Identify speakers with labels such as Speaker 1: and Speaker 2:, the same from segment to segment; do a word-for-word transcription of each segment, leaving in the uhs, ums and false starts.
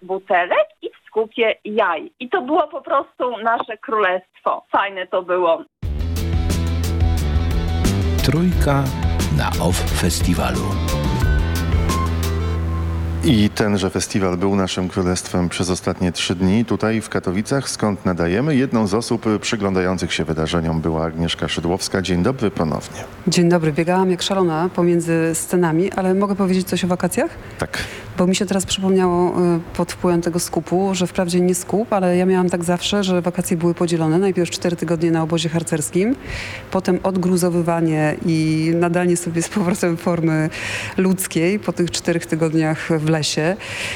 Speaker 1: butelek i w skupie jaj. I to było po prostu nasze królestwo. Fajne to było.
Speaker 2: Trójka na off festiwalu.
Speaker 3: I tenże festiwal był naszym królestwem przez ostatnie trzy dni tutaj w Katowicach, skąd nadajemy. Jedną z osób przyglądających się wydarzeniom była Agnieszka Szydłowska. Dzień dobry ponownie.
Speaker 4: Dzień dobry. Biegałam jak szalona pomiędzy scenami, ale mogę powiedzieć coś o wakacjach?
Speaker 3: Tak.
Speaker 4: Bo mi się teraz przypomniało pod wpływem tego skupu, że wprawdzie nie skup, ale ja miałam tak zawsze, że wakacje były podzielone. Najpierw cztery tygodnie na obozie harcerskim, potem odgruzowywanie i nadanie sobie z powrotem formy ludzkiej po tych czterech tygodniach w lesie.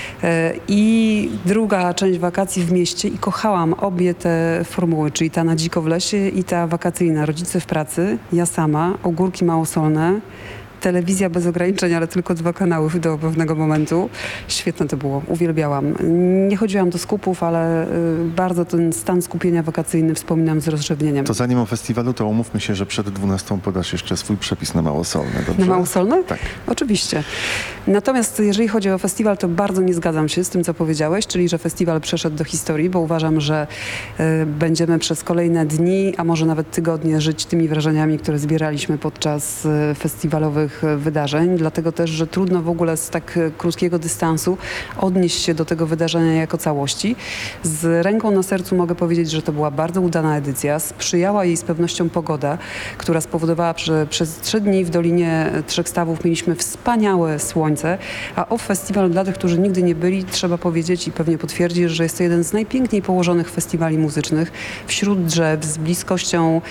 Speaker 4: I druga część wakacji w mieście i kochałam obie te formuły, czyli ta na dziko w lesie i ta wakacyjna. Rodzice w pracy, ja sama, ogórki małosolne, telewizja bez ograniczeń, ale tylko dwa kanały do pewnego momentu. Świetne to było, uwielbiałam. Nie chodziłam do skupów, ale bardzo ten stan skupienia wakacyjny wspominam z rozrzewnieniem.
Speaker 3: To zanim o festiwalu, to umówmy się, że przed dwunastą podasz jeszcze swój przepis na małosolne, dobrze?
Speaker 4: Na małosolne?
Speaker 3: Tak.
Speaker 4: Oczywiście. Natomiast jeżeli chodzi o festiwal, to bardzo nie zgadzam się z tym, co powiedziałeś, czyli że festiwal przeszedł do historii, bo uważam, że y, będziemy przez kolejne dni, a może nawet tygodnie żyć tymi wrażeniami, które zbieraliśmy podczas y, festiwalowych wydarzeń, dlatego też, że trudno w ogóle z tak krótkiego dystansu odnieść się do tego wydarzenia jako całości. Z ręką na sercu mogę powiedzieć, że to była bardzo udana edycja. Sprzyjała jej z pewnością pogoda, która spowodowała, że przez trzy dni w Dolinie Trzech Stawów mieliśmy wspaniałe słońce, a Off Festiwal dla tych, którzy nigdy nie byli, trzeba powiedzieć i pewnie potwierdzić, że jest to jeden z najpiękniej położonych festiwali muzycznych wśród drzew, z bliskością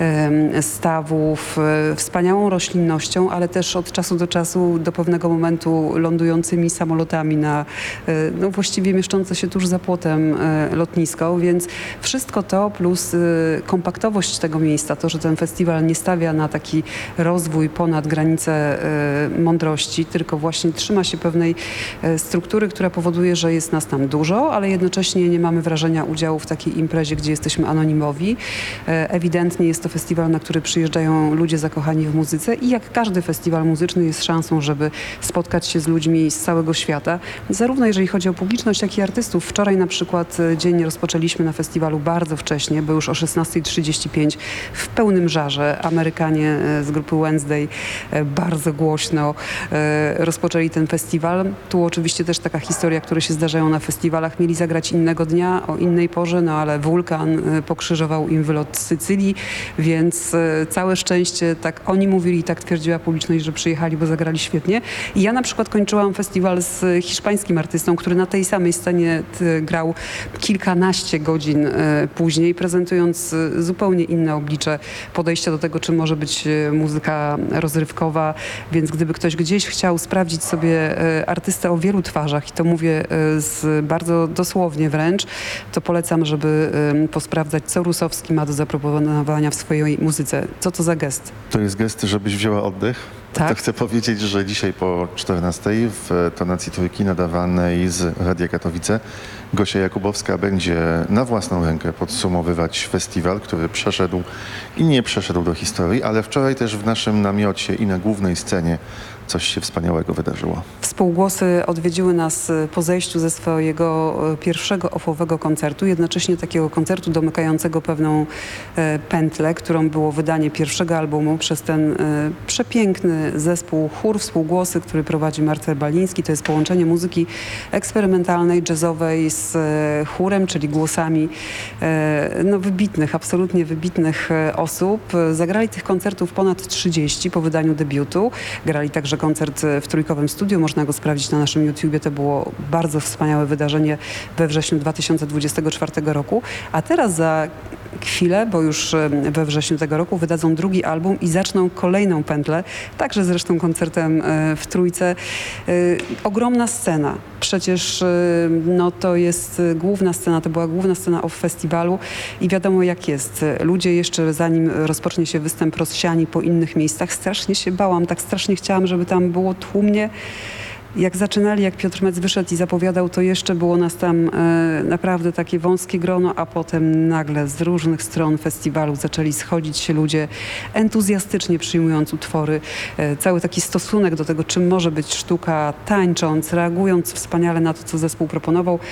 Speaker 4: e, stawów, e, wspaniałą roślinnością, ale też od czasu do czasu do pewnego momentu lądującymi samolotami na no właściwie mieszczące się tuż za płotem lotnisko, więc wszystko to plus kompaktowość tego miejsca, to, że ten festiwal nie stawia na taki rozwój ponad granice mądrości, tylko właśnie trzyma się pewnej struktury, która powoduje, że jest nas tam dużo, ale jednocześnie nie mamy wrażenia udziału w takiej imprezie, gdzie jesteśmy anonimowi. Ewidentnie jest to festiwal, na który przyjeżdżają ludzie zakochani w muzyce i jak każdy festiwal muzyczny jest szansą, żeby spotkać się z ludźmi z całego świata. Zarówno jeżeli chodzi o publiczność, jak i artystów. Wczoraj na przykład dzień rozpoczęliśmy na festiwalu bardzo wcześnie, bo już o szesnasta trzydzieści pięć w pełnym żarze Amerykanie z grupy Wednesday bardzo głośno rozpoczęli ten festiwal. Tu oczywiście też taka historia, które się zdarzają na festiwalach. Mieli zagrać innego dnia, o innej porze, no ale wulkan pokrzyżował im wylot z Sycylii, więc całe szczęście, tak oni mówili, tak twierdziła publiczność, że przyjechali, bo zagrali świetnie. I ja na przykład kończyłam festiwal z hiszpańskim artystą, który na tej samej scenie grał kilkanaście godzin później, prezentując zupełnie inne oblicze podejścia do tego, czym może być muzyka rozrywkowa. Więc gdyby ktoś gdzieś chciał sprawdzić sobie artystę o wielu twarzach, i to mówię z bardzo dosłownie wręcz, to polecam, żeby posprawdzać, co Rusowski ma do zaproponowania w swojej muzyce. Co to za gest?
Speaker 3: To jest gest, żebyś wzięła oddech?
Speaker 4: Tak.
Speaker 3: To chcę powiedzieć, że dzisiaj po czternastej w tonacji trójki nadawanej z Radia Katowice Gosia Jakubowska będzie na własną rękę podsumowywać festiwal, który przeszedł i nie przeszedł do historii, ale wczoraj też w naszym namiocie i na głównej scenie coś się wspaniałego wydarzyło.
Speaker 4: Współgłosy odwiedziły nas po zejściu ze swojego pierwszego ofowego koncertu, jednocześnie takiego koncertu domykającego pewną e, pętlę, którą było wydanie pierwszego albumu przez ten e, przepiękny zespół Chór Współgłosy, który prowadzi Marcel Baliński. To jest połączenie muzyki eksperymentalnej, jazzowej z e, chórem, czyli głosami e, no, wybitnych, absolutnie wybitnych e, osób. Zagrali tych koncertów ponad trzydzieści po wydaniu debiutu. Grali także koncert w Trójkowym Studiu. Można go sprawdzić na naszym YouTubie. To było bardzo wspaniałe wydarzenie we wrześniu dwa tysiące dwudziestego czwartego roku. A teraz za chwilę, bo już we wrześniu tego roku wydadzą drugi album i zaczną kolejną pętlę, także zresztą koncertem w Trójce. Ogromna scena. Przecież no, to jest główna scena, to była główna scena Off Festiwalu i wiadomo jak jest. Ludzie jeszcze zanim rozpocznie się występ rozsiani po innych miejscach, strasznie się bałam, tak strasznie chciałam, żeby tam było tłumnie. Jak zaczynali, jak Piotr Mec wyszedł i zapowiadał, to jeszcze było nas tam e, naprawdę takie wąskie grono, a potem nagle z różnych stron festiwalu zaczęli schodzić się ludzie entuzjastycznie przyjmując utwory. E, cały taki stosunek do tego, czym może być sztuka, tańcząc, reagując wspaniale na to, co zespół proponował.